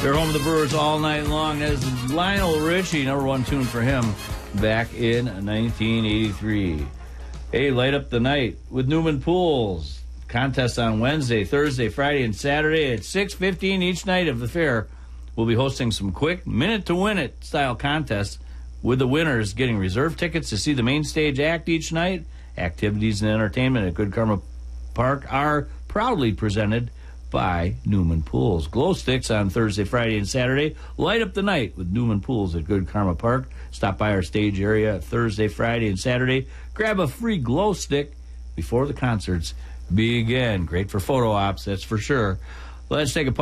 They're home of the Brewers all night long. As Lionel Richie, number one tune for him back in 1983. Hey, light up the night with Newman Pools. Contest on Wednesday, Thursday, Friday, and Saturday at 6:15 each night of the fair. We'll be hosting some quick minute-to-win-it style contests with the winners getting reserved tickets to see the main stage act each night. Activities and entertainment at Good Karma Park are proudly presented by Newman Pools. Glow sticks on Thursday, Friday, and Saturday. Light up the night with Newman Pools at Good Karma Park. Stop by our stage area Thursday, Friday, and Saturday. Grab a free glow stick before the concerts begin. Great for photo ops, that's for sure. Let's take a pause.